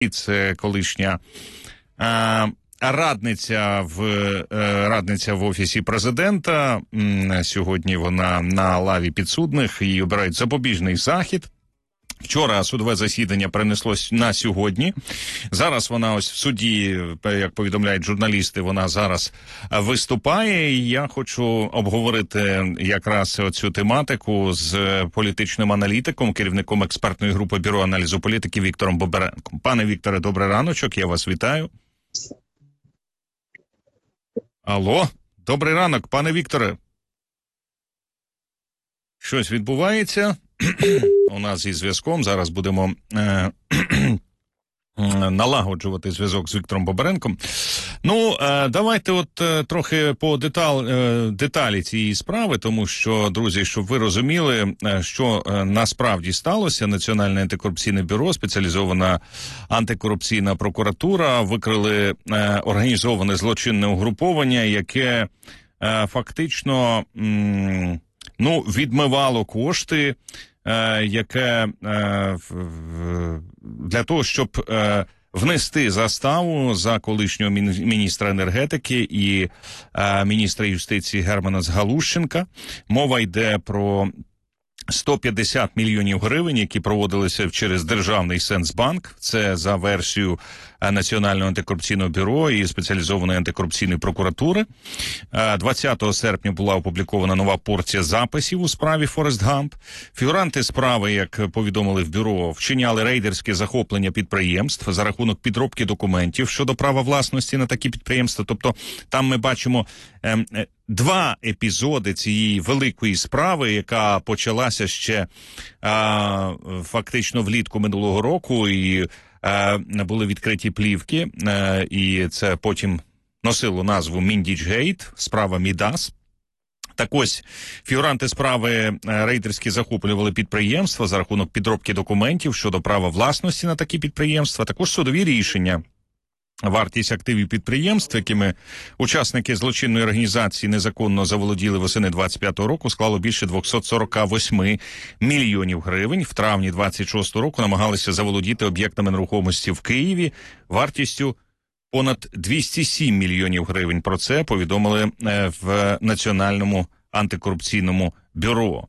це колишня радниця в Офісі президента. Сьогодні вона на лаві підсудних, її обирають запобіжний захід. Вчора судове засідання перенеслось на сьогодні. Зараз вона ось в суді, як повідомляють журналісти, вона зараз виступає. І я хочу обговорити якраз цю тематику з політичним аналітиком, керівником експертної групи Бюро аналізу політики Віктором Боберенком. Пане Вікторе, добрий раночок, я вас вітаю. Алло, добрий ранок, пане Вікторе. Щось відбувається у нас зі зв'язком. Зараз будемо налагоджувати зв'язок з Віктором Боберенком. Ну, давайте трохи по деталі цієї справи, тому що, друзі, щоб ви розуміли, що насправді сталося. Національне антикорупційне бюро, спеціалізована антикорупційна прокуратура викрили організоване злочинне угруповання, яке фактично відмивало кошти, яке для того, щоб внести заставу за колишнього міністра енергетики і міністра юстиції Германа Галущенка. Мова йде про 150 мільйонів гривень, які проводилися через Державний Сенсбанк. Це за версією Національного антикорупційного бюро і спеціалізованої антикорупційної прокуратури. 20 серпня була опублікована нова порція записів у справі Форест Гамп. Фігуранти справи, як повідомили в бюро, вчиняли рейдерське захоплення підприємств за рахунок підробки документів щодо права власності на такі підприємства. Тобто там ми бачимо два епізоди цієї великої справи, яка почалася ще фактично влітку минулого року, і були відкриті плівки, і це потім носило назву Міндічгейт, справа Мідас. Так ось, фігуранти справи рейдерські захоплювали підприємства за рахунок підробки документів щодо права власності на такі підприємства. Також судові рішення. Вартість активів підприємств, якими учасники злочинної організації незаконно заволоділи восени 25-го року, склало більше 248 мільйонів гривень. В травні 26-го року намагалися заволодіти об'єктами нерухомості в Києві вартістю понад 207 мільйонів гривень. Про це повідомили в Національному антикорупційному бюро.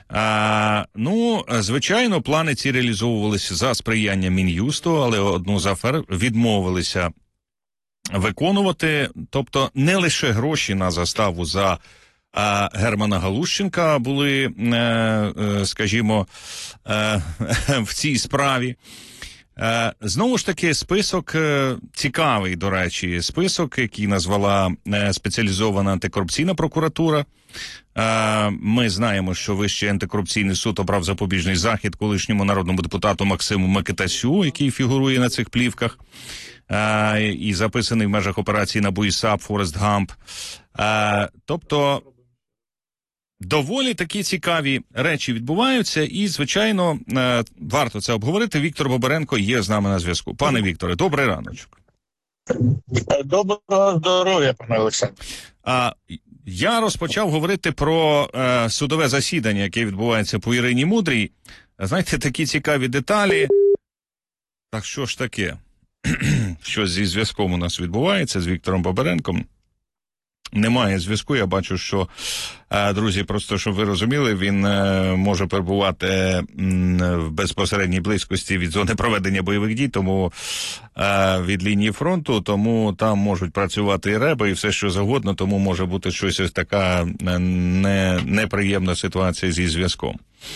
Звичайно, плани ці реалізовувалися за сприяння Мін'юсту, але одну з афер відмовилися виконувати. Тобто не лише гроші на заставу за Германа Галущенка були, скажімо, в цій справі. Знову ж таки, список цікавий, до речі, список, який назвала спеціалізована антикорупційна прокуратура. Ми знаємо, що Вищий антикорупційний суд обрав запобіжний захід колишньому народному депутату Максиму Микитасю, який фігурує на цих плівках, і записаний в межах операції НАБУ і САП Форест Гамп. Тобто, доволі такі цікаві речі відбуваються, і, звичайно, варто це обговорити. Віктор Боберенко є з нами на зв'язку. Пане Вікторе, добрий раночок. Доброго здоров'я, пане Олександр. Я розпочав говорити про судове засідання, яке відбувається по Ірині Мудрій. Знаєте, такі цікаві деталі. Так що ж таке? Щось зі зв'язком у нас відбувається з Віктором Боберенком. Немає зв'язку, я бачу, що, друзі, просто щоб ви розуміли, він може перебувати в безпосередній близькості від зони проведення бойових дій, тому від лінії фронту, тому там можуть працювати і реби, і все що завгодно, тому може бути щось ось така неприємна ситуація зі зв'язком.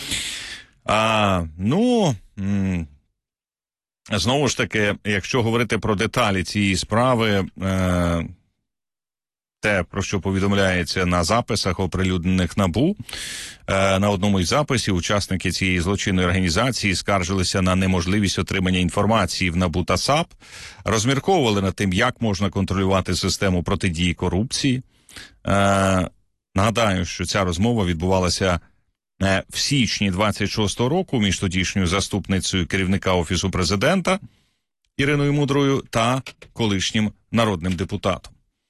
Знову ж таки, якщо говорити про деталі цієї справи, те, про що повідомляється на записах, оприлюднених НАБУ, на одному із записів учасники цієї злочинної організації скаржилися на неможливість отримання інформації в НАБУ та САП, розмірковували над тим, як можна контролювати систему протидії корупції. Нагадаю, що ця розмова відбувалася в січні 26-го року між тодішньою заступницею керівника Офісу президента Іриною Мудрою та колишнім народним депутатом.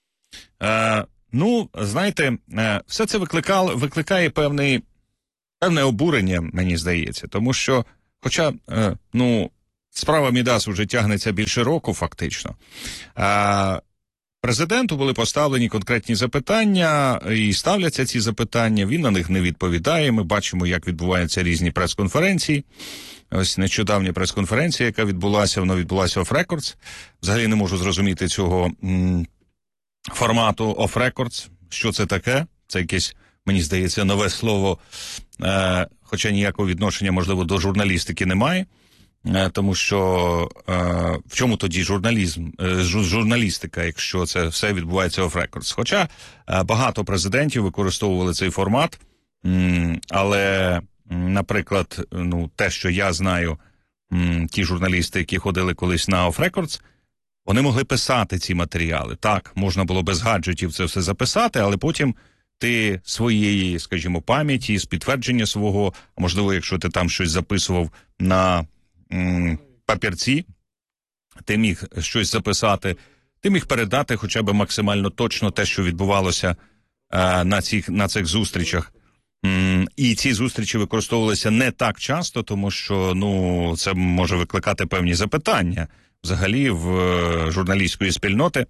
Знаєте, все це викликає певне обурення, мені здається, тому що, хоча, Справа Мідас вже тягнеться більше року, фактично. Президенту були поставлені конкретні запитання, і ставляться ці запитання, він на них не відповідає. Ми бачимо, як відбуваються різні прес-конференції. Ось нещодавня прес-конференція, яка відбулася, вона відбулася off-records. Взагалі не можу зрозуміти цього формату off-records. Що це таке? Це якесь, мені здається, нове слово, хоча ніякого відношення, можливо, до журналістики немає. Тому що в чому тоді журналістика, якщо це все відбувається off-records? Хоча багато президентів використовували цей формат, але, наприклад, те, що я знаю, ті журналісти, які ходили колись на off-records, вони могли писати ці матеріали. Так, можна було без гаджетів це все записати, але потім ти своєї, скажімо, пам'яті, з підтвердження свого, можливо, якщо ти там щось записував на папірці, ти міг щось записати, ти міг передати хоча б максимально точно те, що відбувалося на цих зустрічах. І ці зустрічі використовувалися не так часто, тому що це може викликати певні запитання взагалі в журналістської спільноти.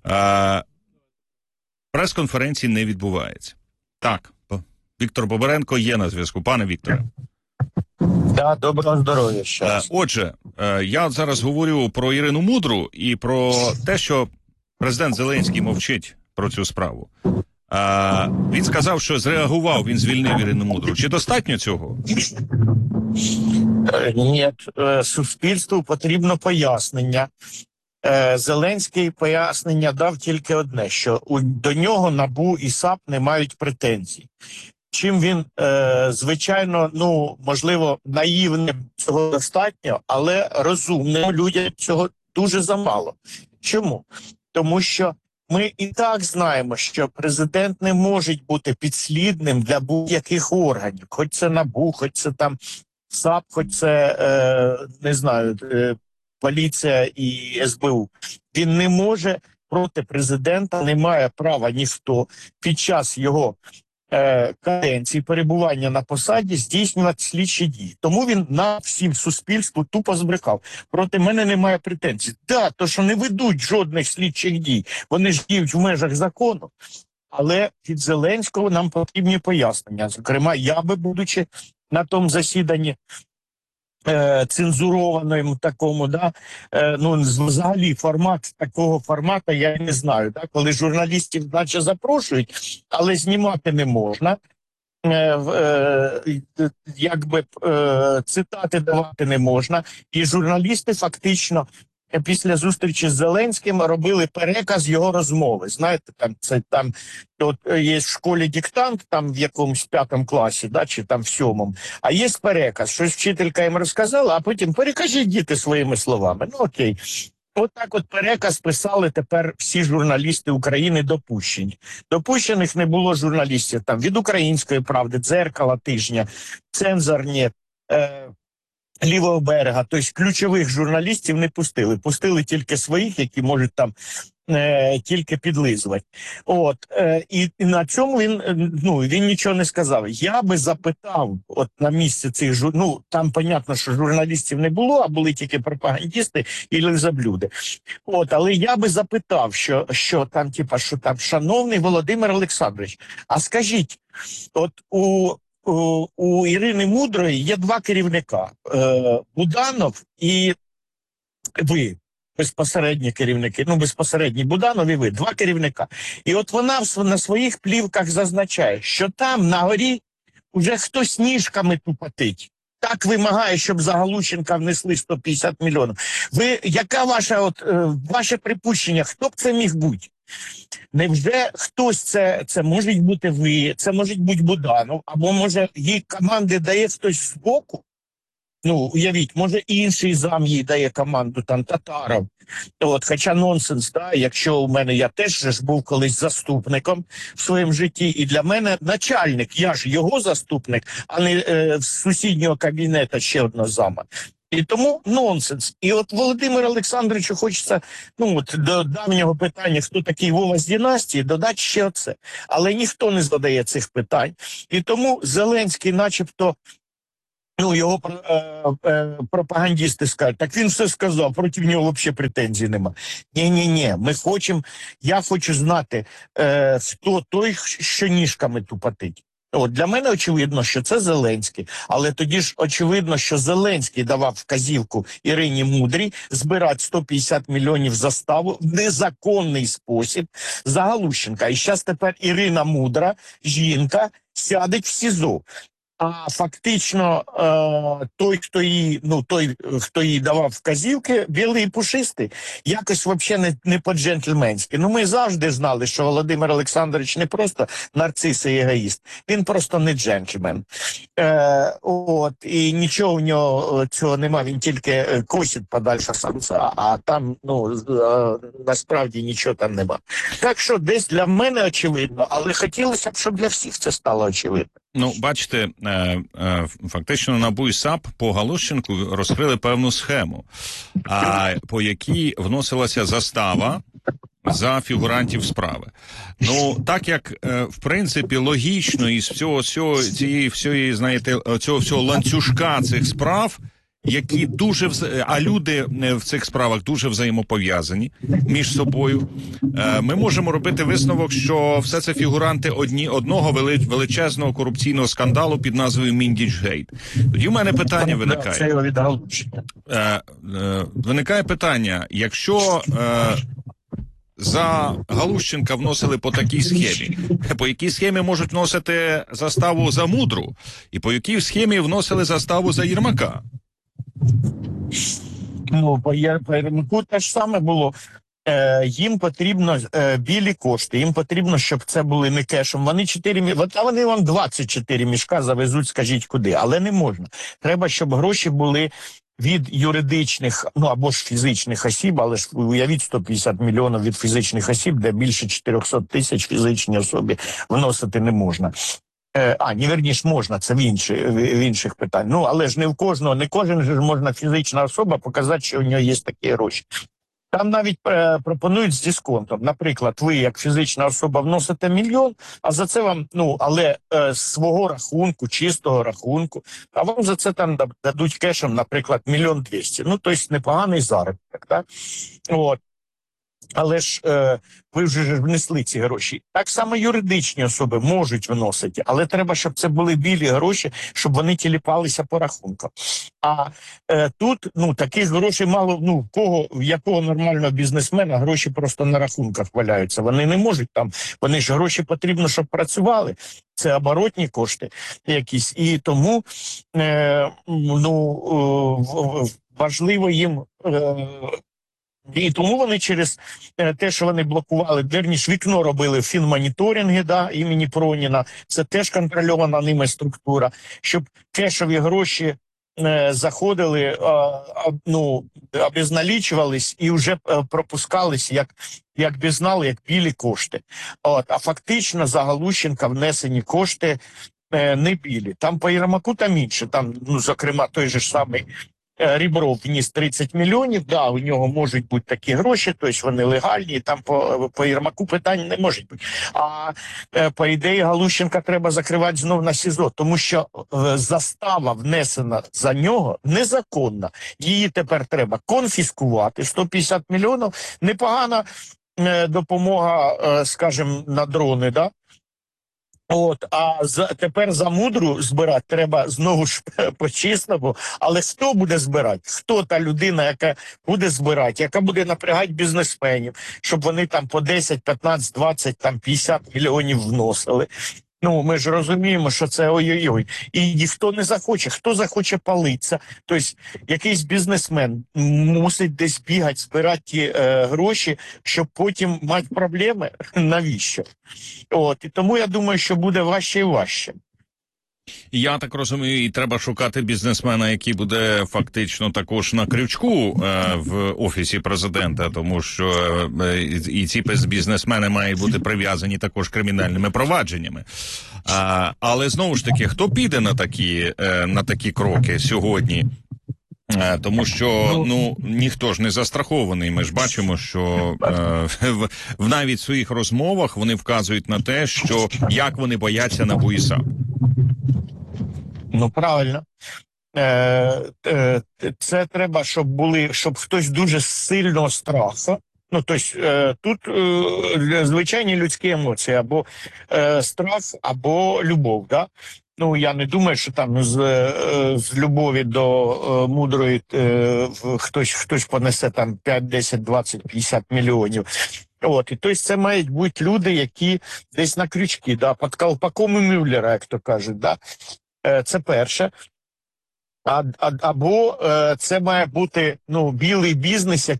Прес-конференції не відбувається. Так, Віктор Бобренко є на зв'язку. Пане Вікторе. Да, доброго здоров'я ще. Отже, я зараз говорю про Ірину Мудру і про те, що президент Зеленський мовчить про цю справу. Він сказав, що зреагував, він звільнив Ірину Мудру. Чи достатньо цього? Ні, суспільству потрібно пояснення. Зеленський пояснення дав тільки одне, що до нього НАБУ і САП не мають претензій. Чим він, звичайно, можливо, наївним цього достатньо, але розумним людям цього дуже замало. Чому? Тому що ми і так знаємо, що президент не може бути підслідним для будь-яких органів. Хоч це НАБУ, хоч це там САП, хоч це, не знаю, поліція і СБУ. Він не може проти президента, не має права ніхто під час його каденції перебування на посаді здійснювати слідчі дії. Тому він на всім суспільству тупо збрехав. Проти мене немає претензій. Так, то що не ведуть жодних слідчих дій. Вони ж діють в межах закону. Але від Зеленського нам потрібні пояснення. Зокрема, я би, будучи на тому засіданні, цензурованому такому, взагалі такого формату я не знаю, коли журналістів наче запрошують, але знімати не можна, цитати давати не можна, і журналісти фактично після зустрічі з Зеленським робили переказ його розмови. Знаєте, там є в школі диктант, там в якомусь 5 класі, чи там в 7, а є переказ. Щось вчителька їм розказала, а потім перекажіть, діти, своїми словами. Окей. Отак переказ писали тепер всі журналісти України допущені. Допущених не було журналістів там від «Української правди», «Дзеркала тижня», «Цензорні», «Лівого берега», тобто ключових журналістів не пустили. Пустили тільки своїх, які можуть там тільки підлизувати. І на цьому він нічого не сказав. Я би запитав на місці цих там, понятно, що журналістів не було, а були тільки пропагандисти і лизоблюди. Але я би запитав, що там, шановний Володимир Олександрович, а скажіть, у Ірини Мудрої є 2 керівника – Буданов і ви, безпосередні керівники, безпосередні Буданов і ви, 2 керівника. І вона на своїх плівках зазначає, що там на горі вже хтось ніжками тупотить. Так вимагає, щоб за Галущенка внесли 150 мільйонів. Яке ваше припущення, хто б це міг бути? Невже хтось це може бути ви, це може бути Буданов, або може їй команди дає хтось збоку? Уявіть, може інший зам їй дає команду, там Татаров. Хоча нонсенс, якщо у мене, я теж був колись заступником в своєму житті, і для мене начальник, я ж його заступник, а не з сусіднього кабінету ще одного зама. І тому нонсенс. І Володимиру Олександровичу хочеться, до давнього питання, хто такий Вова з династії, додати ще оце. Але ніхто не задає цих питань. І тому Зеленський начебто Ну, його пропагандисти скажуть, так він все сказав, проти нього взагалі претензій нема. Ні, я хочу знати, хто той, що ніжками тупотить. От для мене очевидно, що це Зеленський, але тоді ж очевидно, що Зеленський давав вказівку Ірині Мудрій збирати 150 мільйонів заставу в незаконний спосіб за Галущенка. І зараз тепер Ірина Мудра, жінка, сядеть в СІЗО. А фактично той, хто їй давав вказівки, білий і пушистий, якось взагалі не по-джентльменськи. Ну, ми завжди знали, що Володимир Олександрович не просто нарцис і егоїст, він просто не джентльмен. І нічого в нього цього нема, він тільки косить подальше самця, а там, насправді нічого там нема. Так що десь для мене очевидно, але хотілося б, щоб для всіх це стало очевидно. Ну, бачите, фактично НАБУ і САП по Галущенку розкрили певну схему, по якій вносилася застава за фігурантів справи. Ну, так як, в принципі, логічно із цього всього ланцюжка цих справ, які люди в цих справах дуже взаємопов'язані між собою, ми можемо робити висновок, що все це фігуранти одного величезного корупційного скандалу під назвою Міндічгейт. Тоді в мене питання виникає. Виникає питання, якщо за Галущенка вносили по такій схемі, по якій схемі можуть вносити заставу за Мудру, і по якій схемі вносили заставу за Єрмака? Ну, по Єрмаку те ж саме було. Їм потрібно білі кошти, їм потрібно, щоб це були не кешем. Вони вам 24 мішка завезуть, скажіть куди, але не можна. Треба, щоб гроші були від юридичних, або ж фізичних осіб, але ж уявіть 150 мільйонів від фізичних осіб, де більше 400 тисяч фізичній особі вносити не можна. Вірніше, можна, це в інших питань. Але ж не кожен же можна фізична особа показати, що у нього є такі гроші. Там навіть пропонують з дисконтом. Наприклад, ви як фізична особа вносите 1 мільйон, а за це вам, але з свого рахунку, чистого рахунку, а вам за це там дадуть кешем, наприклад, 1 200 000. Тобто непоганий заробіток, так? Але ж ви вже внесли ці гроші. Так само юридичні особи можуть вносити, але треба, щоб це були білі гроші, щоб вони тіліпалися по рахункам. А тут, таких грошей мало, в якого нормального бізнесмена гроші просто на рахунках валяються. Вони не можуть там, вони ж гроші потрібно, щоб працювали. Це оборотні кошти якісь. І тому, важливо їм... І тому вони через те, що вони блокували, вікно робили фінмоніторинги, імені Проніна, це теж контрольована ними структура, щоб кешові гроші заходили, обезналічувались і вже пропускались як безнал, як білі кошти. А фактично за Галущенка внесені кошти не білі. Там по Єрмаку там інше, там, зокрема, той же ж самий Рібров вніс 30 мільйонів, у нього можуть бути такі гроші, тобто вони легальні, там по Єрмаку питань не може бути. А по ідеї Галущенка треба закривати знов на СІЗО, тому що застава внесена за нього незаконна. Її тепер треба конфіскувати, 150 мільйонів, непогана допомога, скажімо, на дрони, тепер за Мудру збирати треба знову ж по-чесному, але хто буде збирати? Хто та людина, яка буде збирати, яка буде напрягати бізнесменів, щоб вони там по 10, 15, 20, 50 мільйонів вносили? Ми ж розуміємо, що це ой-ой-ой. І ніхто не захоче. Хто захоче палитися? Тобто якийсь бізнесмен мусить десь бігати, збирати ті гроші, щоб потім мати проблеми. Навіщо? І тому я думаю, що буде важче і важче. Я так розумію, і треба шукати бізнесмена, який буде фактично також на крючку в Офісі Президента, тому що і ці бізнесмени мають бути прив'язані також кримінальними провадженнями. Але знову ж таки, хто піде на такі кроки сьогодні? Тому що ніхто ж не застрахований. Ми ж бачимо, що навіть в своїх розмовах вони вказують на те, що як вони бояться НАБУ і САП. Правильно. Це треба, щоб хтось дуже сильно страхав. Ну, тобто, тут звичайні людські емоції, або страх, або любов. Да? Ну, я не думаю, що там з любові до мудрої хтось понесе там 5, 10, 20, 50 мільйонів. От, і тобто це мають бути люди, які десь на крючки, да, під колпаком і Мюллера, як то кажуть. Да? Це перше. Або це має бути білий бізнес,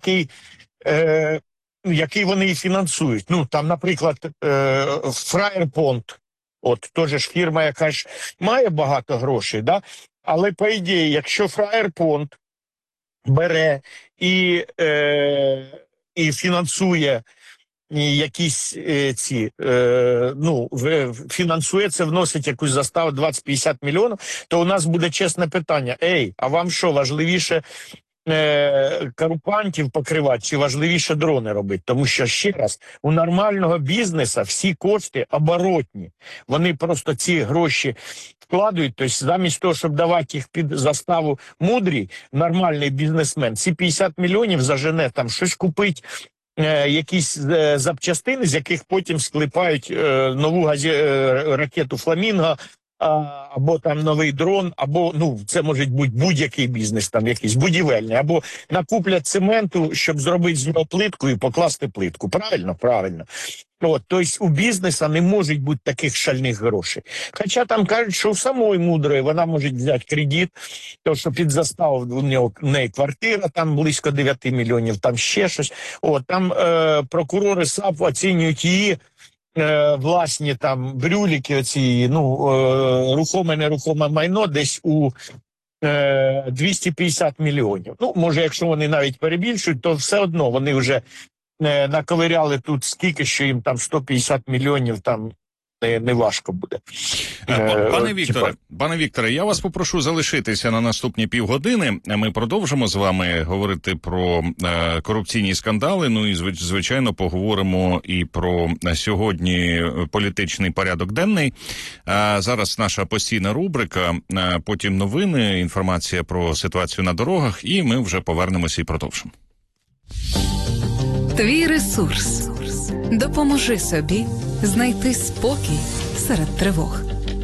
який вони і фінансують. Ну, там, наприклад, Фраєрпонд, от теж ж фірма, яка ж має багато грошей, да? Але, по ідеї, якщо Фраєрпонд бере і фінансує якісь фінансує це, вносить якусь заставу 20-50 мільйонів, то у нас буде чесне питання: а вам що, важливіше корупантів покривати, чи важливіше дрони робити? Тому що, ще раз, у нормального бізнесу всі кошти оборотні. Вони просто ці гроші вкладають, тобто замість того, щоб давати їх під заставу мудрій, нормальний бізнесмен ці 50 мільйонів зажене там щось купить, якісь запчастини, з яких потім склепають нову ракету «Фламінго», або там новий дрон, або, це може бути будь-який бізнес, там якийсь будівельний, або накуплять цементу, щоб зробити з нього плитку і покласти плитку. Правильно? Правильно. От, тобто у бізнесу не може бути таких шальних грошей. Хоча там кажуть, що у самої мудрої вона може взяти кредит, тому що під заставу в неї квартира, там близько 9 мільйонів, там ще щось. От, там прокурори САП оцінюють її власні там брюліки, оці, рухоме, нерухоме майно десь у 250 мільйонів. Ну, може, якщо вони навіть перебільшують, то все одно вони вже наковиряли тут скільки, що їм там 150 мільйонів там не важко буде. Пане Вікторе, я вас попрошу залишитися на наступні півгодини. Ми продовжимо з вами говорити про корупційні скандали. Ну і звичайно поговоримо і про сьогодні політичний порядок денний. Зараз наша постійна рубрика, потім новини, інформація про ситуацію на дорогах, і ми вже повернемося і продовжимо. Твій ресурс. Допоможи собі знайти спокій серед тривог.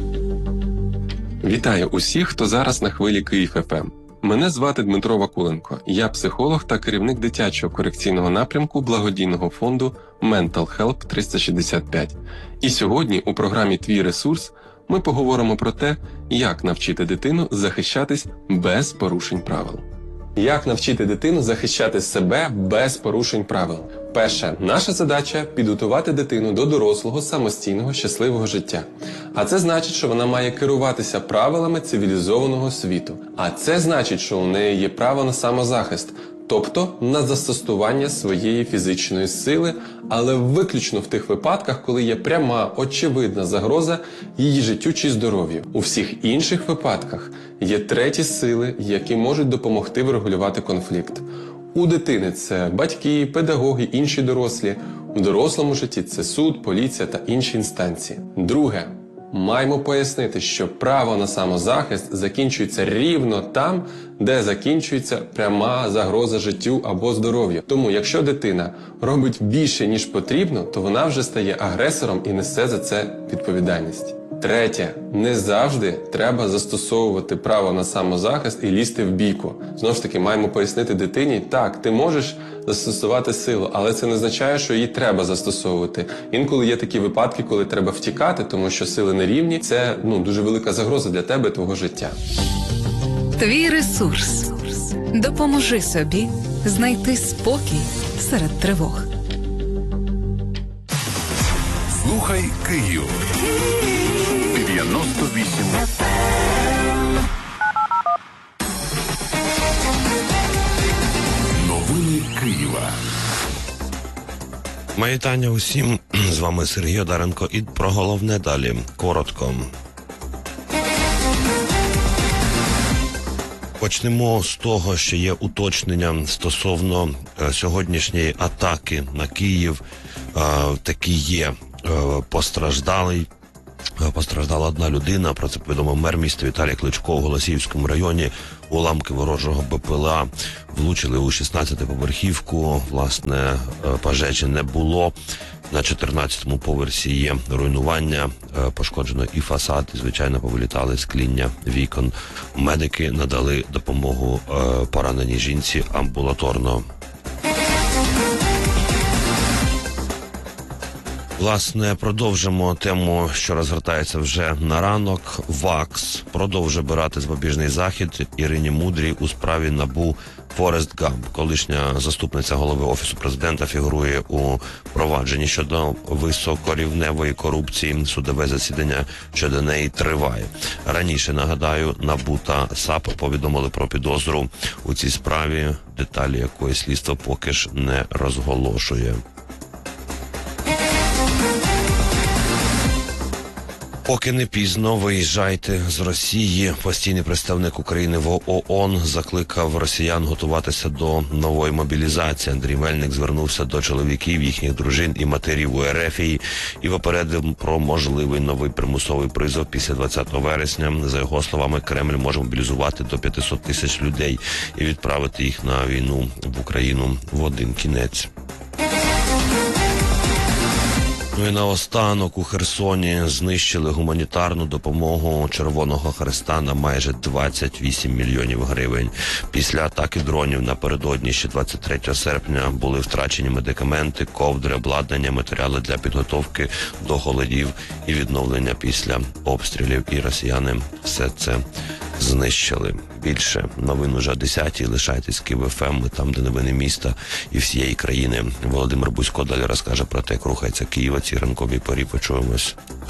Вітаю усіх, хто зараз на хвилі Київ ФМ. Мене звати Дмитро Вакуленко. Я психолог та керівник дитячого корекційного напрямку благодійного фонду Mental Help 365. І сьогодні у програмі «Твій ресурс» ми поговоримо про те, як навчити дитину захищатись без порушень правил. Як навчити дитину захищати себе без порушень правил? Перше, наша задача – підготувати дитину до дорослого, самостійного, щасливого життя. А це значить, що вона має керуватися правилами цивілізованого світу. А це значить, що у неї є право на самозахист, тобто на застосування своєї фізичної сили, але виключно в тих випадках, коли є пряма, очевидна загроза її життю чи здоров'ю. У всіх інших випадках є треті сили, які можуть допомогти врегулювати конфлікт. У дитини це батьки, педагоги, інші дорослі. У дорослому житті це суд, поліція та інші інстанції. Друге. Маємо пояснити, що право на самозахист закінчується рівно там, де закінчується пряма загроза життю або здоров'ю. Тому, якщо дитина робить більше, ніж потрібно, то вона вже стає агресором і несе за це відповідальність. Третє. Не завжди треба застосовувати право на самозахист і лізти в бійку. Знову ж таки, маємо пояснити дитині, так, ти можеш застосувати силу, але це не означає, що її треба застосовувати. Інколи є такі випадки, коли треба втікати, тому що сили не рівні. Це дуже велика загроза для тебе і твого життя. Твій ресурс. Допоможи собі знайти спокій серед тривог. Слухай Київ. 98 Новини Києва. Моє вітання усім. З вами Сергій Одаренко. І про головне далі. Коротко. Почнемо з того, що є уточнення стосовно сьогоднішньої атаки на Київ. Такий є постраждалий. Постраждала одна людина, про це повідомив мер міста Віталій Кличко. У Голосіївському районі уламки ворожого БПЛА влучили у 16-поверхівку. Власне, пожежі не було. На 14-му поверсі є руйнування, пошкоджено і фасад, і, звичайно, повилітали скління вікон. Медики надали допомогу пораненій жінці амбулаторно. Власне, продовжимо тему, що розгортається вже на ранок. ВАКС продовжує бирати запобіжний захід Ірині Мудрій у справі НАБУ Форест Гамп. Колишня заступниця голови Офісу президента фігурує у провадженні щодо високорівневої корупції. Судове засідання щодо неї триває. Раніше, нагадаю, НАБУ та САП повідомили про підозру у цій справі, деталі якої слідство поки ж не розголошує. Поки не пізно, виїжджайте з Росії. Постійний представник України в ООН закликав росіян готуватися до нової мобілізації. Андрій Мельник звернувся до чоловіків, їхніх дружин і матерів у РФ і попередив про можливий новий примусовий призов після 20 вересня. За його словами, Кремль може мобілізувати до 500 тисяч людей і відправити їх на війну в Україну в один кінець. Ну і наостанок у Херсоні знищили гуманітарну допомогу Червоного Хреста на майже 28 мільйонів гривень. Після атаки дронів напередодні ще 23 серпня були втрачені медикаменти, ковдри, обладнання, матеріали для підготовки до холодів і відновлення після обстрілів. І росіяни все це знищили. Більше новин уже о 10-й. Лишайтесь Київ ФМ, ми там, де новини міста і всієї країни. Володимир Бузько далі розкаже про те, як рухається Київ о цій ранковій порі. Почуємось.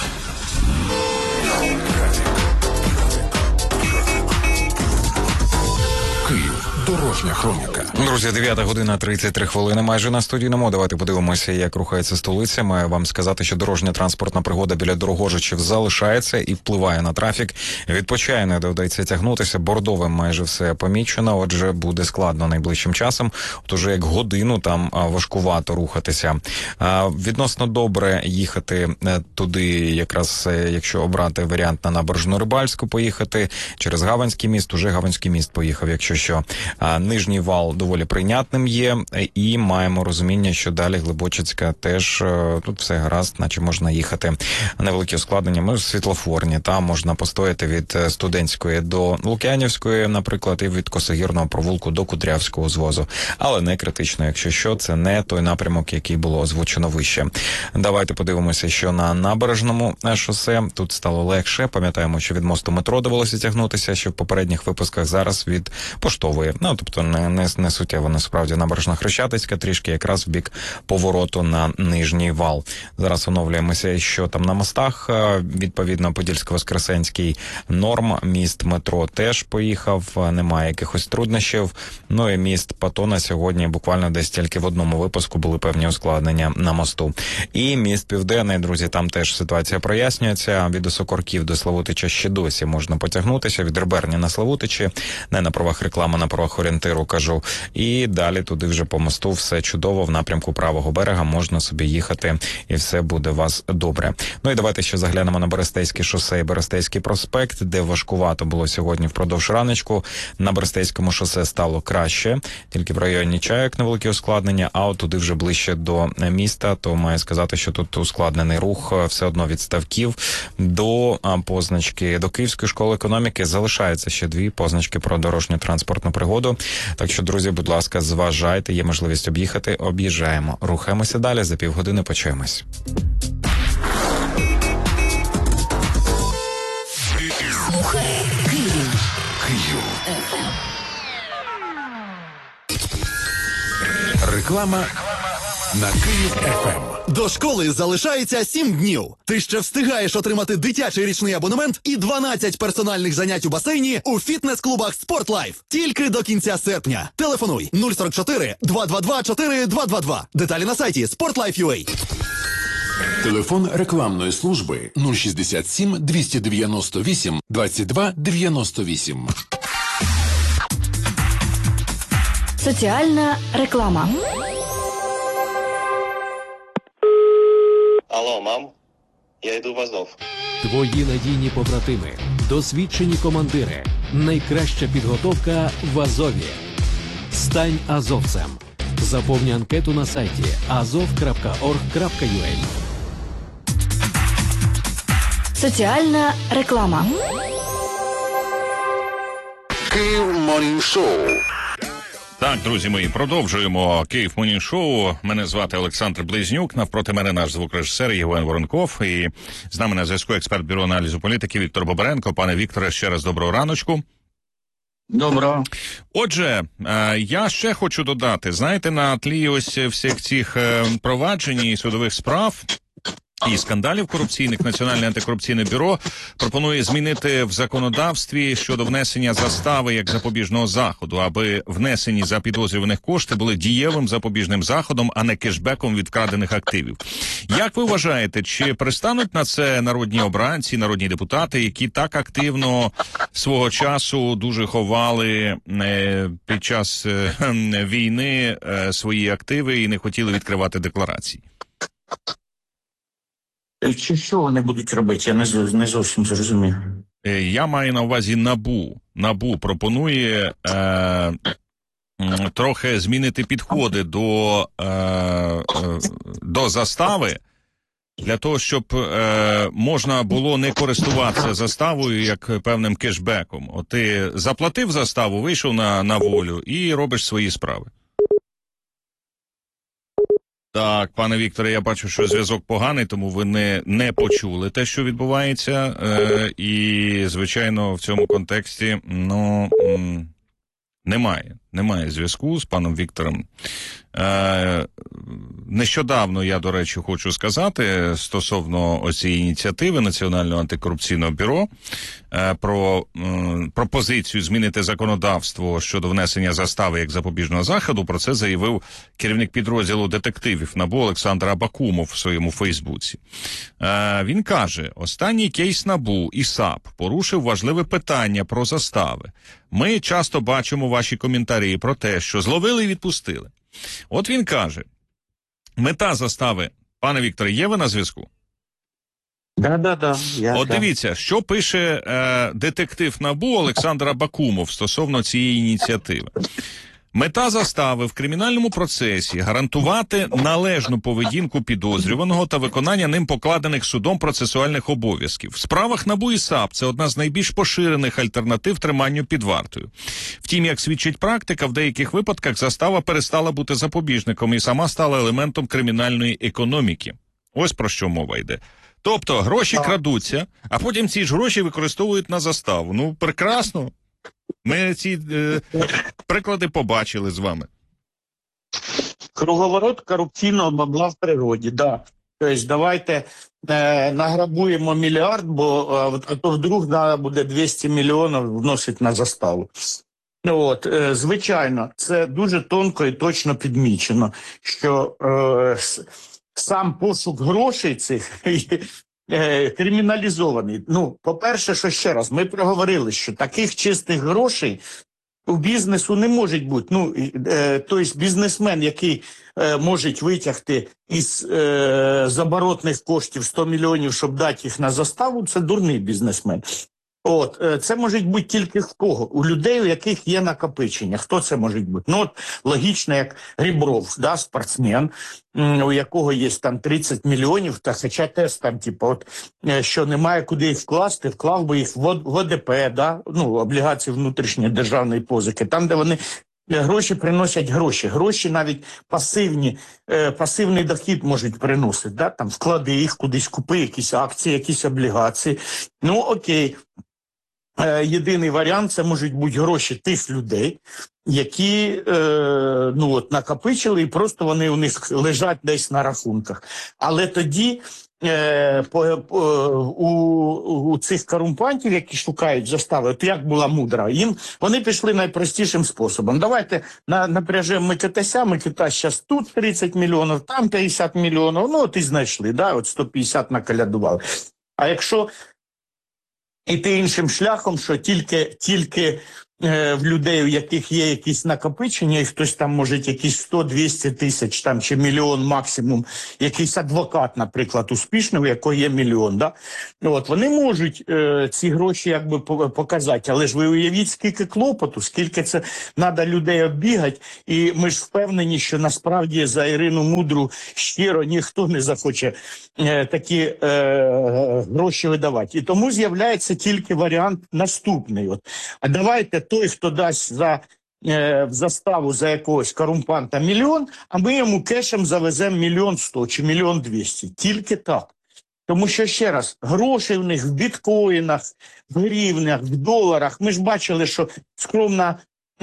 Київ. Дорожня хроніка. Друзі, 9 година 33 хвилини майже на студійному. Давайте подивимося, як рухається столиця. Маю вам сказати, що дорожня транспортна пригода біля Дорогожичів залишається і впливає на трафік. Відпочає, не доведеться тягнутися. Бордовим майже все помічено, отже, буде складно найближчим часом. От уже як годину там важкувато рухатися. Відносно добре їхати туди, якраз якщо обрати варіант на Набережну-Рибальську поїхати, через Гаванський міст, уже Гаванський міст поїхав, якщо що. Нижній вал доволі прийнятним є, і маємо розуміння, що далі Глибочицька теж тут все гаразд, наче можна їхати. Невеликі ускладнення, ми світлофорні, там можна постояти від Студентської до Лук'янівської, наприклад, і від Косогірного провулку до Кудрявського звозу. Але не критично, якщо що, це не той напрямок, який було озвучено вище. Давайте подивимося, що на Набережному шосе тут стало легше. Пам'ятаємо, що від мосту метро довелося тягнутися, що в попередніх випусках зараз від Поштової. Тобто не суттєво, насправді, Набережна-Хрещатицька, трішки якраз в бік повороту на Нижній вал. Зараз оновлюємося, що там на мостах. Відповідно, Подільсько-Воскресенський норм, міст метро теж поїхав, немає якихось труднощів. Ну і міст Патона сьогодні буквально десь тільки в одному випуску були певні ускладнення на мосту. І міст Південний, друзі, там теж ситуація прояснюється. Від Осокорків до Славутича ще досі можна потягнутися. Від Риберні на Славутичі, не на правах реклами, на правах орієнтиру кажу. І далі туди вже по мосту все чудово, в напрямку правого берега можна собі їхати і все буде у вас добре. Ну і давайте ще заглянемо на Берестейське шосе і Берестейський проспект, де важкувато було сьогодні впродовж раночку. На Берестейському шосе стало краще, тільки в районі Чайок невеликі ускладнення, а от туди вже ближче до міста, то маю сказати, що тут ускладнений рух все одно від Ставків до позначки, до Київської школи економіки залишається ще 2 позначки про дорожню транспортну пригоду. Так що, друзі, будь ласка, зважайте, є можливість об'їхати, об'їжджаємо. Рухаємося далі, за півгодини почуємось. Слухай Київ. Реклама на Київ ФМ. До школи залишається 7 днів. Ти ще встигаєш отримати дитячий річний абонемент і 12 персональних занять у басейні у фітнес-клубах «Спортлайф». Тільки до кінця серпня. Телефонуй 044 222 4222. Деталі на сайті sportlife.ua. Телефон рекламної служби 067 298 22 98. Соціальна реклама. Алло, мам, я йду в Азов. Твої надійні побратими, досвідчені командири, найкраща підготовка в Азові. Стань азовцем. Заповни анкету на сайті azov.org.ua. Соціальна реклама. Київ Морнінг Шоу. Так, друзі мої, продовжуємо Київ Морнінг Шоу. Мене звати Олександр Близнюк. Навпроти мене наш звукорежисер Євген Воронков. І з нами на зв'язку експерт Бюро аналізу політики Віктор Бобренко. Пане Вікторе, ще раз доброго раночку. Доброго. Отже, я ще хочу додати, знаєте, на тлі ось всіх цих проваджень і судових справ і скандалів корупційних, Національне антикорупційне бюро пропонує змінити в законодавстві щодо внесення застави як запобіжного заходу, аби внесені за підозрюваних кошти були дієвим запобіжним заходом, а не кешбеком від вкрадених активів. Як ви вважаєте, чи пристануть на це народні обранці, народні депутати, які так активно свого часу дуже ховали під час війни свої активи і не хотіли відкривати декларації? Чи що вони будуть робити? Я не зовсім зрозумів. Я маю на увазі НАБУ. НАБУ пропонує трохи змінити підходи до застави, для того, щоб можна було не користуватися заставою як певним кешбеком. От ти заплатив заставу, вийшов на волю і робиш свої справи. Так, пане Вікторе, я бачу, що зв'язок поганий, тому ви не почули те, що відбувається. І, звичайно, в цьому контексті, немає зв'язку з паном Віктором. Нещодавно, я, до речі, хочу сказати, стосовно ось цієї ініціативи Національного антикорупційного бюро про пропозицію змінити законодавство щодо внесення застави як запобіжного заходу, про це заявив керівник підрозділу детективів НАБУ Олександр Абакумов в своєму Фейсбуці. Він каже, останній кейс НАБУ і САП порушив важливе питання про застави. Ми часто бачимо ваші коментарі про те, що зловили і відпустили. От він каже, мета застави, пане Вікторе, є ви на зв'язку? Да. От дивіться, що пише детектив НАБУ Олександр Абакумов стосовно цієї ініціативи. Мета застави в кримінальному процесі гарантувати належну поведінку підозрюваного та виконання ним покладених судом процесуальних обов'язків. В справах НАБУ і САП це одна з найбільш поширених альтернатив триманню під вартою. Втім, як свідчить практика, в деяких випадках застава перестала бути запобіжником і сама стала елементом кримінальної економіки. Ось про що мова йде. Тобто гроші крадуться, а потім ці ж гроші використовують на заставу. Ну, прекрасно. Ми ці приклади побачили з вами. Круговорот корупційного бабла в природі, да. Тобто давайте награбуємо мільярд, бо то вдруг треба буде 200 мільйонів вносити на заставу. От, звичайно, це дуже тонко і точно підмічено, що сам пошук грошей цих криміналізований. Ну, по-перше, що ще раз, ми проговорили, що таких чистих грошей у бізнесу не може бути. Ну, тобто бізнесмен, який може витягти із заборотних коштів 100 мільйонів, щоб дати їх на заставу, це дурний бізнесмен. От, це може бути тільки в кого? У людей, у яких є накопичення. Хто це може бути? Ну, от, логічно, як Рібров, да, спортсмен, у якого є там 30 мільйонів, та хоча теж там, типу, от, що немає куди їх вкласти, вклав би їх в ОДП, да, ну, облігації внутрішньої державної позики, там, де вони гроші приносять гроші. Гроші навіть пасивний дохід можуть приносити, да, там, вклади їх кудись, купи якісь акції, якісь облігації. Ну, окей. Єдиний варіант – це можуть бути гроші тих людей, які накопичили, і просто вони у них лежать десь на рахунках. Але тоді у цих корумпантів, які шукають застави, от як була мудра, вони пішли найпростішим способом. Давайте напряжемо Микитася, Микита зараз тут 30 мільйонів, там 50 мільйонів, ну от і знайшли, да, от 150 накалядували. А якщо іти іншим шляхом, що тільки в людей, у яких є якісь накопичення, і хтось там може якісь 100-200 тисяч там, чи мільйон максимум, якийсь адвокат, наприклад, успішний, у якого є мільйон, да? От, вони можуть ці гроші якби показати, але ж ви уявіть, скільки клопоту, скільки це треба людей оббігати, і ми ж впевнені, що насправді за Ірину Мудру щиро ніхто не захоче такі гроші видавати. І тому з'являється тільки варіант наступний. От. А давайте той, хто дасть в заставу за якогось корумпанта мільйон, а ми йому кешем завеземо 1 100 000 чи 1 200 000. Тільки так. Тому що, ще раз, гроші в них в біткоїнах, в гривнях, в доларах. Ми ж бачили, що скромна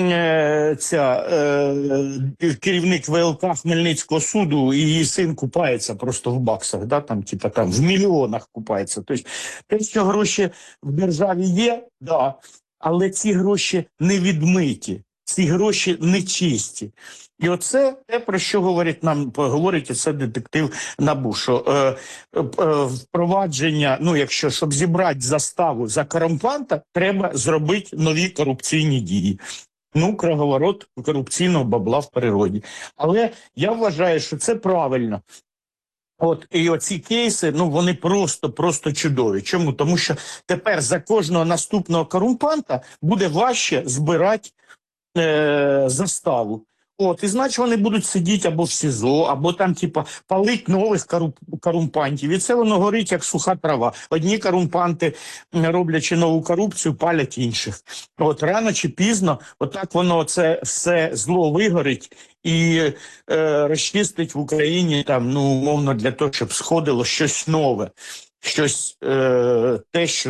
керівник ВЛК Хмельницького суду і її син купається просто в баксах, да, там, типа, там, в мільйонах купається. Тобто, те, що гроші в державі є, да, але ці гроші не відмиті, ці гроші не чисті. І оце те, про що говорить оце детектив НАБУ, що впровадження, щоб зібрати заставу за корумпанта, треба зробити нові корупційні дії. Круговорот корупційного бабла в природі. Але я вважаю, що це правильно. І оці кейси, вони просто чудові. Чому? Тому що тепер за кожного наступного корумпанта буде важче збирати заставу. І значить вони будуть сидіти або в СІЗО, або там, палить нових корумпантів. І це воно горить, як суха трава. Одні корумпанти, роблячи нову корупцію, палять інших. Рано чи пізно, отак воно це все зло вигорить і розчистить в Україні, умовно, для того, щоб сходило щось нове. Щось те, що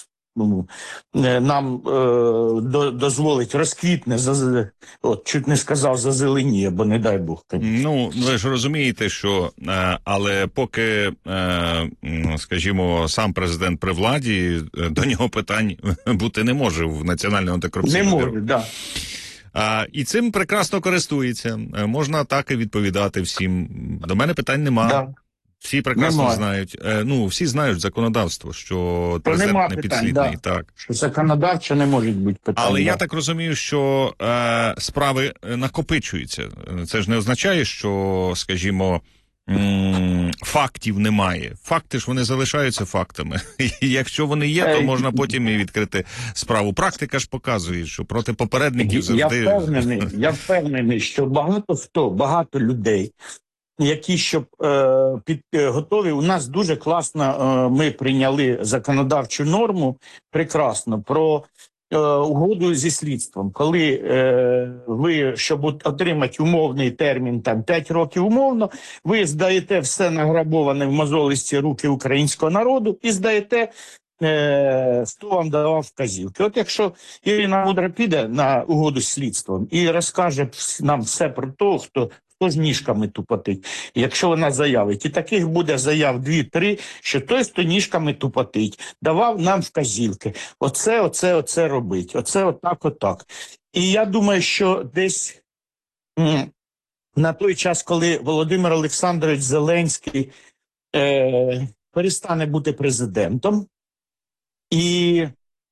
нам дозволить розквітне, чуть не сказав зазеленіє, бо не дай Бог. Ви ж розумієте, що, але поки, скажімо, сам президент при владі, до нього питань бути не може в Національному антикорупційному бюро. Не може, да. І цим прекрасно користується. Можна так і відповідати всім. До мене питань нема. Да. Всі прекрасно знають. Всі знають законодавство, що президент не підслідний. Так. Що законодавчо не можуть бути питань. Але я так розумію, що справи накопичуються. Це ж не означає, що, скажімо, фактів немає. Факти ж вони залишаються фактами. І якщо вони є, то можна потім і відкрити справу. Практика ж показує, що проти попередників завжди... Я впевнений, що багато людей, які щоб готові. У нас дуже класно, ми прийняли законодавчу норму, прекрасно, про угоду зі слідством. Коли ви, щоб отримати умовний термін, 5 років умовно, ви здаєте все награбоване в мозолисті руки українського народу і здаєте, хто вам давав вказівки. Якщо Ірина Мудра піде на угоду з слідством і розкаже нам все про те, хто ж ніжками тупотить, якщо вона заявить. І таких буде заяв 2-3, що той, хто ніжками тупотить, давав нам вказівки. Оце робить. Отак. І я думаю, що десь на той час, коли Володимир Олександрович Зеленський перестане бути президентом і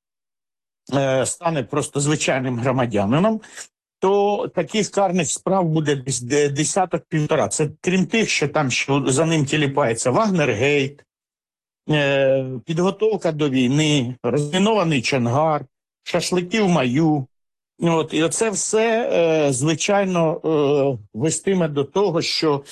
стане просто звичайним громадянином, то таких карних справ буде десь 10-1.5. Це крім тих, що за ним тіліпається Вагнергейт, підготовка до війни, розмінований Чонгар, шашлики в маю. І оце все, звичайно, вестиме до того, що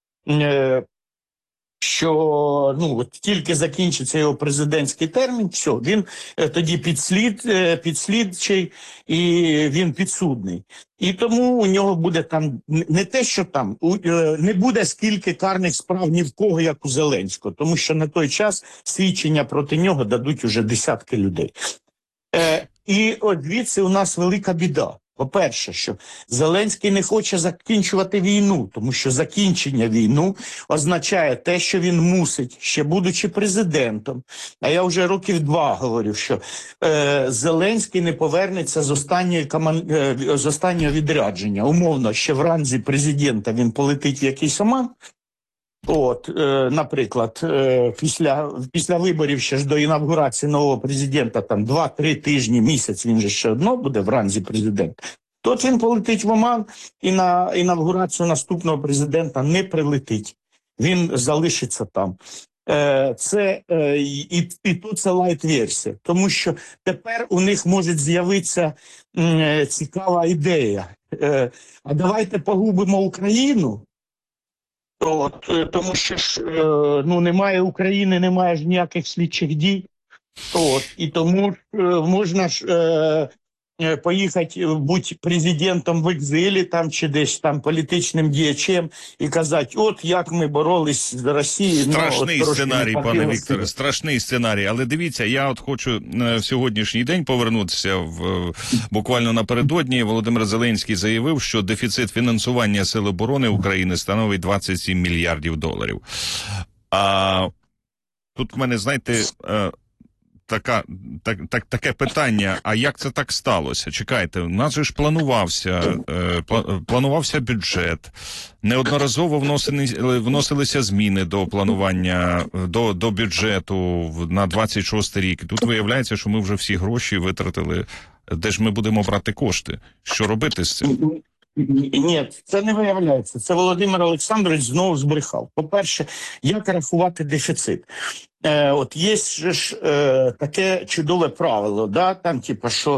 тільки закінчиться його президентський термін, все, він тоді підслідчий і він підсудний. І тому у нього буде не те, що не буде скільки карних справ ні в кого, як у Зеленського, тому що на той час свідчення проти нього дадуть уже десятки людей. І звідси у нас велика біда. По-перше, що Зеленський не хоче закінчувати війну, тому що закінчення війни означає те, що він мусить, ще будучи президентом, а я вже років 2 говорю, що Зеленський не повернеться з останнього відрядження. Умовно, ще в ранзі президента він полетить в якийсь Оман, Наприклад, після виборів ще ж до інавгурації нового президента, там 2-3 тижні, місяць, він же ще одно буде в ранзі президента, то він полетить в Оман і на інавгурацію наступного президента не прилетить. Він залишиться там. І то це лайт-версія, тому що тепер у них може з'явитися цікава ідея. А давайте погубимо Україну, тому що ж немає України, немає ж ніяких слідчих дій. І тому можна ж поїхати бути президентом в екзилі там, чи десь там політичним діячем і казати, от як ми боролись з Росією. Страшний сценарій, пане Вікторе, страшний сценарій. Але дивіться, я от хочу в сьогоднішній день повернутися буквально напередодні. Володимир Зеленський заявив, що дефіцит фінансування Сил оборони України становить 27 мільярдів доларів. А тут в мене, знаєте, таке питання, а як це так сталося? Чекайте, у нас же ж планувався бюджет, неодноразово вносилися зміни до планування, до бюджету на 26 рік. Тут виявляється, що ми вже всі гроші витратили. Де ж ми будемо брати кошти? Що робити з цим? Ні, це не виявляється. Це Володимир Олександрович знову збрехав. По-перше, як рахувати дефіцит? От є ж таке чудове правило, да? Там, типу, що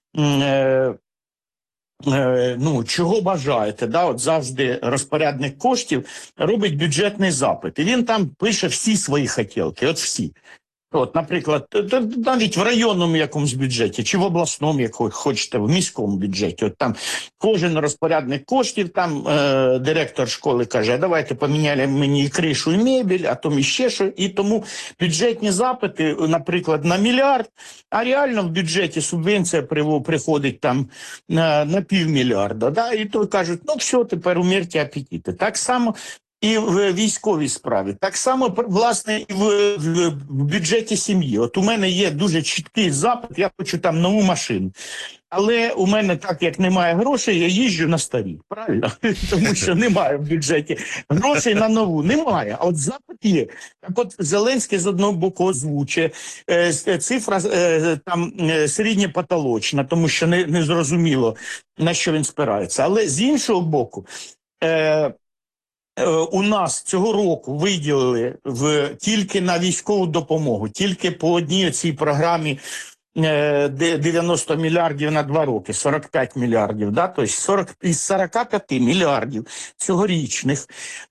чого бажаєте, да? От завжди розпорядник коштів робить бюджетний запит. І він там пише всі свої хотілки, от всі. Наприклад, навіть в районному якомусь бюджеті, чи в обласному, як хочете, в міському бюджеті. От там кожен розпорядник коштів, там директор школи каже, давайте поміняли мені і кришу, і мебель, а то ще що. І тому бюджетні запити, наприклад, на мільярд, а реально в бюджеті субвенція приходить там на півмільярда. Да? І то кажуть, все, тепер умерте апетити. Так само і в військовій справі. Так само, власне, і в бюджеті сім'ї. От у мене є дуже чіткий запит, я хочу там нову машину. Але у мене, так як немає грошей, я їжджу на старі. Правильно? Тому що немає в бюджеті грошей на нову. Немає. А от запит є. Так от Зеленський з одного боку озвучує. Цифра там середньопотолочна, тому що не зрозуміло, на що він спирається. Але з іншого боку, у нас цього року виділили тільки на військову допомогу, тільки по одній цій програмі 90 мільярдів на 2 роки, 45 мільярдів, да? Тобто із 45 мільярдів цьогорічних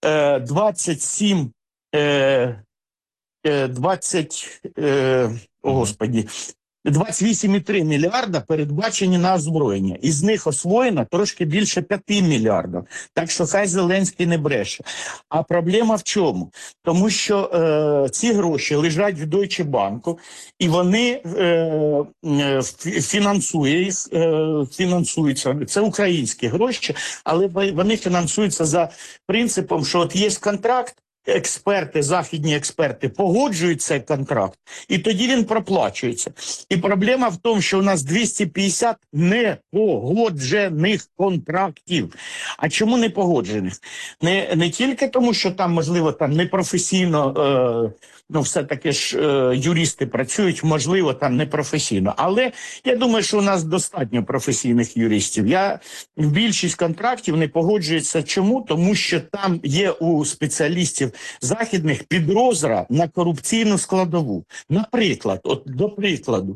28,3 мільярда передбачені на озброєння. Із них освоєно трошки більше 5 мільярдів. Так що хай Зеленський не бреше. А проблема в чому? Тому що ці гроші лежать в Deutsche Bank, і вони фінансуються. Це українські гроші, але вони фінансуються за принципом, що от є контракт, експерти, західні експерти погоджують цей контракт, і тоді він проплачується. І проблема в тому, що у нас 250 непогоджених контрактів. А чому непогоджених? Не тільки тому, що там, можливо, там непрофесійно, все-таки ж юристи працюють, можливо, там непрофесійно. Але я думаю, що у нас достатньо професійних юристів. В більшість контрактів не погоджується. Чому? Тому що там є у спеціалістів західних підозра на корупційну складову. Наприклад, до прикладу,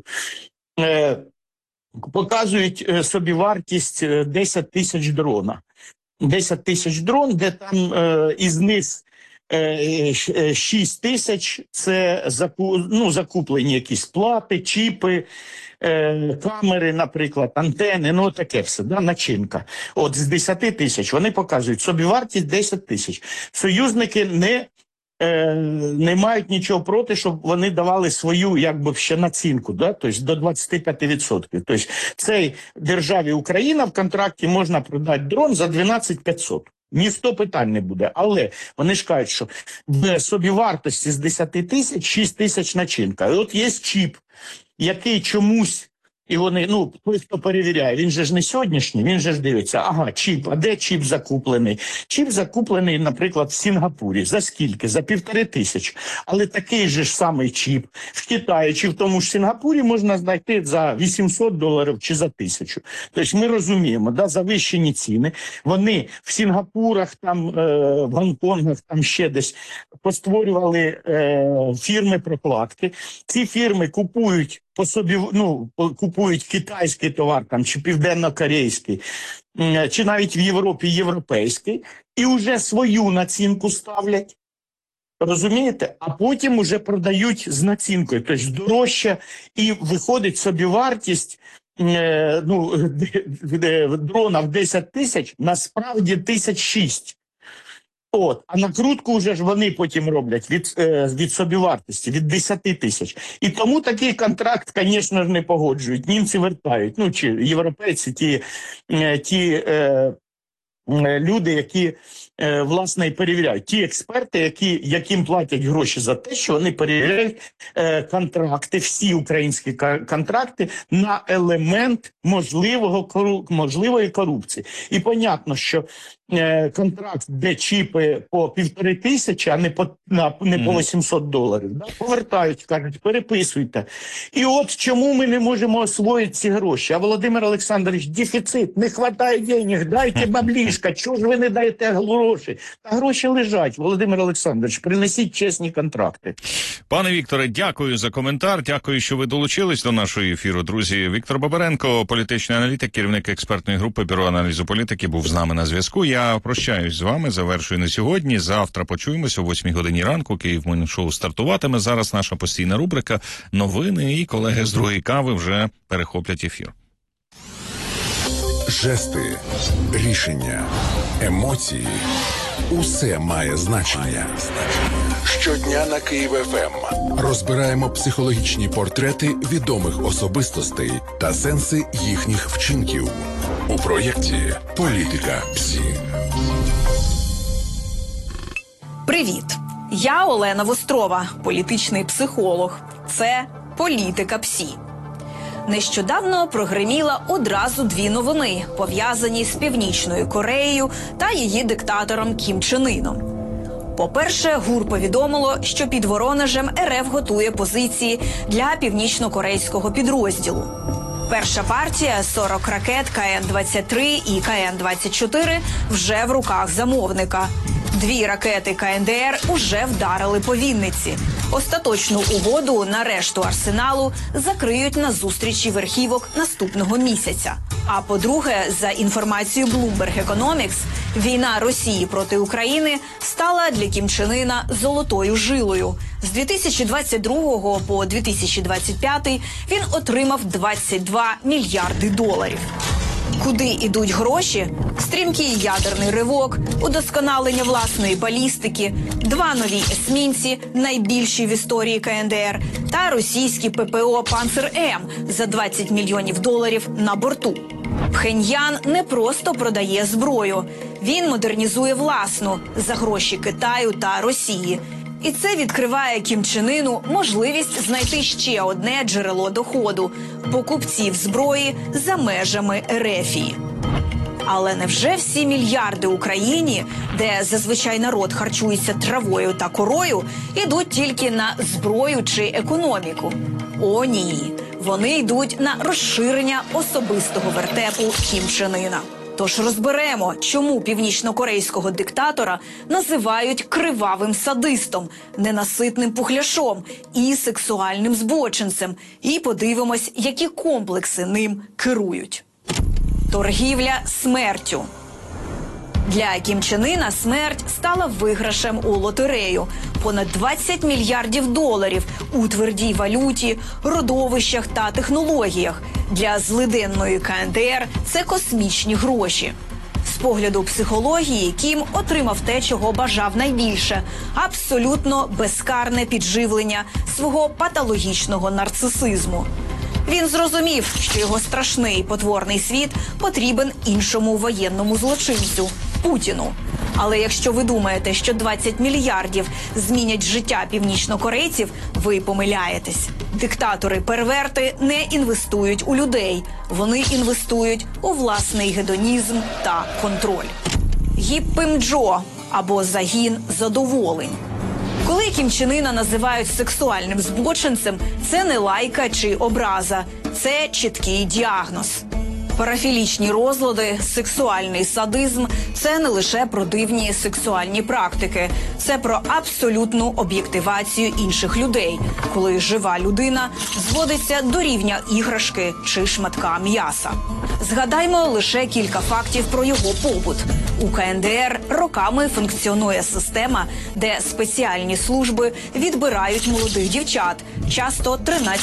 показують собівартість 10 тисяч дрона. 10 тисяч дрон, де там із них 6 тисяч – це закуплені якісь плати, чіпи, камери, наприклад, антени, таке все, да, начинка. От з 10 тисяч вони показують собівартість 10 тисяч. Союзники не мають нічого проти, щоб вони давали свою, ще націнку, да? Тобто до 25%. Тобто цій державі Україна в контракті можна продати дрон за 12 500. Ніхто питань не буде. Але вони ж кажуть, що в собівартості з 10 тисяч 6 тисяч начинка. І от є чіп, який чомусь І вони, той, хто перевіряє, він же ж не сьогоднішній, він же ж дивиться, ага, чіп, а де чіп закуплений? Чіп закуплений, наприклад, в Сінгапурі. За скільки? За 1500. Але такий же ж самий чіп в Китаї чи в тому ж Сінгапурі можна знайти за $800 чи за 1000. Тобто ми розуміємо, да, завищені ціни. Вони в Сінгапурах, там, в Гонконгах, там ще десь постворювали фірми прокладки. Ці фірми купують по собі, купують китайський товар там, чи південно-корейський, чи навіть в Європі європейський, і вже свою націнку ставлять. Розумієте? А потім уже продають з націнкою. Тобто дорожче, і виходить собівартість дрона в 10 тисяч, насправді 1006. А накрутку вже ж вони потім роблять від собівартості, від 10 тисяч. І тому такий контракт, звісно ж, не погоджують. Німці вертають, чи європейці, ті люди, які, власне, і перевіряють. Ті експерти, яким платять гроші за те, що вони перевіряють контракти, всі українські контракти на елемент можливої корупції. І понятно, що контракт, де чіпи по 1500, а не по $800, да? Повертають, кажуть, переписуйте. І от чому ми не можемо освоїти ці гроші. А Володимир Олександрович, дефіцит, не вистачає денег, дайте баблішка, чого ж ви не даєте гроші? Та гроші лежать, Володимир Олександрович, принесіть чесні контракти. Пане Вікторе, дякую за коментар, дякую, що ви долучились до нашого ефіру. Друзі, Віктор Бабаренко, політичний аналітик, керівник експертної групи Бюро аналізу політики, був з нами на зв'язку. Я прощаюсь з вами, завершую на сьогодні. Завтра почуємося о 8 годині ранку. Київ Морнінг Шоу стартуватиме. Зараз наша постійна рубрика «Новини» і колеги з другої кави вже перехоплять ефір. Жести, рішення, емоції – усе має значення. Щодня на Київ ФМ розбираємо психологічні портрети відомих особистостей та сенси їхніх вчинків у проєкті «Політика ПСІ». Привіт! Я Олена Вострова, політичний психолог. Це «Політика ПСІ». Нещодавно прогреміла одразу дві новини, пов'язані з Північною Кореєю та її диктатором Кім Чен Іном. По-перше, ГУР повідомило, що під Воронежем РФ готує позиції для північно-корейського підрозділу. Перша партія – 40 ракет КН-23 і КН-24 вже в руках замовника. 2 ракети КНДР уже вдарили по Вінниці. Остаточну угоду на решту арсеналу закриють на зустрічі верхівок наступного місяця. А по-друге, за інформацією Bloomberg Economics, війна Росії проти України стала для Кім Чен Іна золотою жилою. З 2022 по 2025 він отримав $22 мільярди. Куди йдуть гроші? Стрімкий ядерний ривок, удосконалення власної балістики, 2 нові есмінці, найбільші в історії КНДР, та російські ППО «Панцер-М» за $20 мільйонів на борту. Пхеньян не просто продає зброю. Він модернізує власну за гроші Китаю та Росії. І це відкриває Кім Чен Іну можливість знайти ще одне джерело доходу – покупців зброї за межами Ерефії. Але невже всі мільярди Україні, де зазвичай народ харчується травою та корою, ідуть тільки на зброю чи економіку? О, ні. Вони йдуть на розширення особистого вертепу Кім Чен Іна. Тож розберемо, чому північно-корейського диктатора називають кривавим садистом, ненаситним пухляшом і сексуальним збочинцем. І подивимось, які комплекси ним керують. Торгівля смертю. Для Кім Чен Іна смерть стала виграшем у лотерею. Понад $20 мільярдів у твердій валюті, родовищах та технологіях. Для злиденної КНДР це космічні гроші. З погляду психології Кім отримав те, чого бажав найбільше – абсолютно безкарне підживлення свого патологічного нарцисизму. Він зрозумів, що його страшний потворний світ потрібен іншому воєнному злочинцю – Путіну. Але якщо ви думаєте, що 20 мільярдів змінять життя північнокорейців, ви помиляєтесь. Диктатори-перверти не інвестують у людей. Вони інвестують у власний гедонізм та контроль. Гіппімджо або загін задоволень. Коли Кім Чен Іна називають сексуальним збочинцем, це не лайка чи образа. Це чіткий діагноз. Парафілічні розлади, сексуальний садизм – це не лише про дивні сексуальні практики. Це про абсолютну об'єктивацію інших людей, коли жива людина зводиться до рівня іграшки чи шматка м'яса. Згадаймо лише кілька фактів про його побут. У КНДР роками функціонує система, де спеціальні служби відбирають молодих дівчат, часто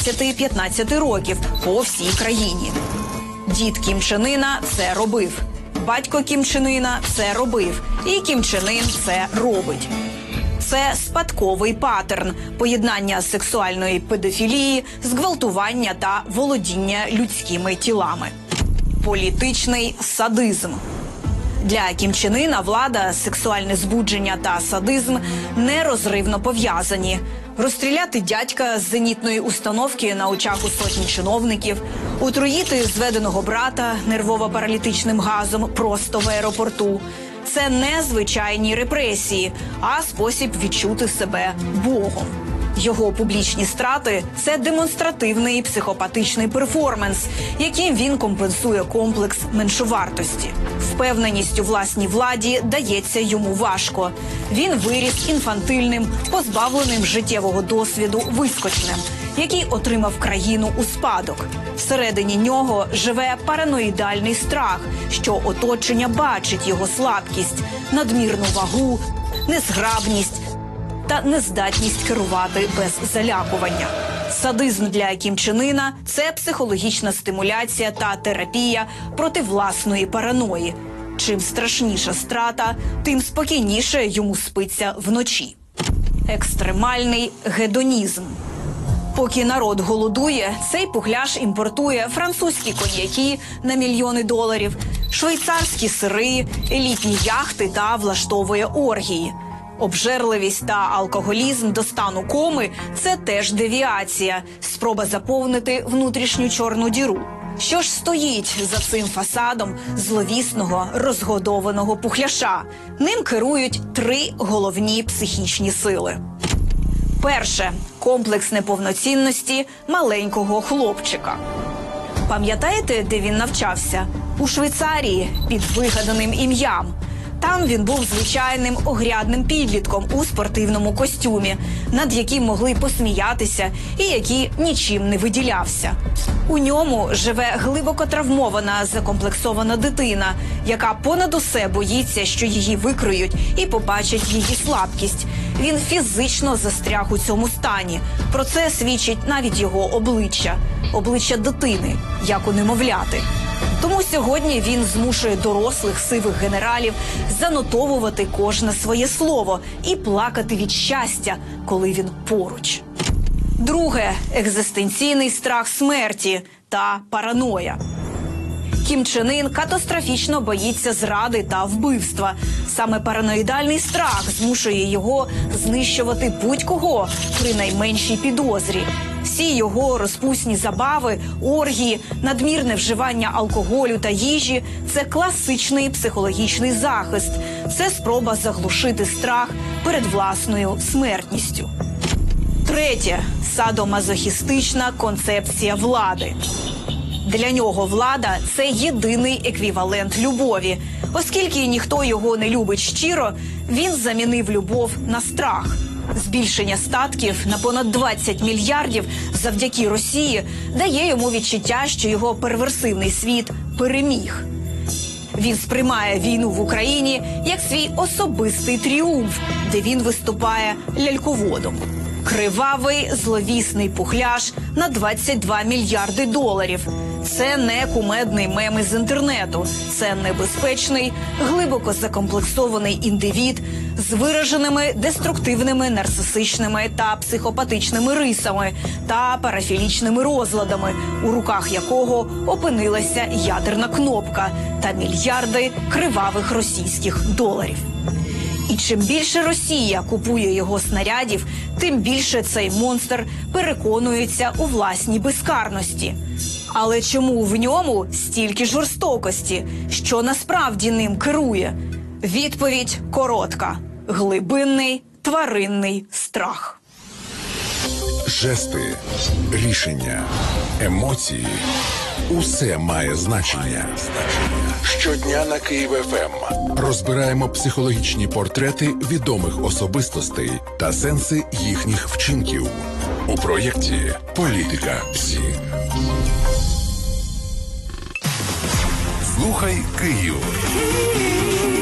13-15 років, по всій країні. Дід Кім Чен Іна це робив. Батько Кім Чен Іна це робив. І Кім Чен Ін це робить. Це спадковий паттерн – поєднання сексуальної педофілії, зґвалтування та володіння людськими тілами. Політичний садизм. Для Кім Чен Іна влада, сексуальне збудження та садизм нерозривно пов'язані. Розстріляти дядька з зенітної установки на очах у сотні чиновників, отруїти зведеного брата нервово-паралітичним газом просто в аеропорту – це не звичайні репресії, а спосіб відчути себе Богом. Його публічні страти – це демонстративний психопатичний перформанс, яким він компенсує комплекс меншовартості. Впевненість у власній владі дається йому важко. Він виріс інфантильним, позбавленим життєвого досвіду вискочним, який отримав країну у спадок. Всередині нього живе параноїдальний страх, що оточення бачить його слабкість, надмірну вагу, незграбність та нездатність керувати без залякування. Садизм для Кім Чен Іна – це психологічна стимуляція та терапія проти власної параної. Чим страшніша страта, тим спокійніше йому спиться вночі. Екстремальний гедонізм. Поки народ голодує, цей пухляш імпортує французькі коньяки на мільйони доларів, швейцарські сири, елітні яхти та влаштовує оргії. Обжерливість та алкоголізм до стану коми – це теж девіація, спроба заповнити внутрішню чорну діру. Що ж стоїть за цим фасадом зловісного, розгодованого пухляша? Ним керують три головні психічні сили. Перше – комплекс неповноцінності маленького хлопчика. Пам'ятаєте, де він навчався? У Швейцарії, під вигаданим ім'ям. Там він був звичайним огрядним підлітком у спортивному костюмі, над яким могли посміятися і який нічим не виділявся. У ньому живе глибоко травмована, закомплексована дитина, яка понад усе боїться, що її викриють і побачать її слабкість. Він фізично застряг у цьому стані. Про це свідчить навіть його обличчя. Обличчя дитини, як у немовляти. Тому сьогодні він змушує дорослих сивих генералів занотовувати кожне своє слово і плакати від щастя, коли він поруч. Друге – екзистенційний страх смерті та параноя. Кім Чен Ін катастрофічно боїться зради та вбивства. Саме параноїдальний страх змушує його знищувати будь-кого при найменшій підозрі. Всі його розпусні забави, оргії, надмірне вживання алкоголю та їжі – це класичний психологічний захист. Це спроба заглушити страх перед власною смертністю. Третє – садомазохістична концепція влади. Для нього влада – це єдиний еквівалент любові. Оскільки ніхто його не любить щиро, він замінив любов на страх. Збільшення статків на понад 20 мільярдів завдяки Росії дає йому відчуття, що його перверсивний світ переміг. Він сприймає війну в Україні як свій особистий тріумф, де він виступає ляльководом. Кривавий, зловісний пухляш на 22 мільярди доларів. Це не кумедний мем із інтернету. Це небезпечний, глибоко закомплексований індивід з вираженими деструктивними, нарцисичними та психопатичними рисами та парафілічними розладами, у руках якого опинилася ядерна кнопка та мільярди кривавих російських доларів. чим більше Росія купує його снарядів, тим більше цей монстр переконується у власній безкарності. Але чому в ньому стільки жорстокості? Що насправді ним керує? Відповідь коротка – глибинний тваринний страх. Жести, рішення, емоції – усе має значення. Щодня на Київ ФМ розбираємо психологічні портрети відомих особистостей та сенси їхніх вчинків у проєкті «Політика ПСІ». Слухай Київ.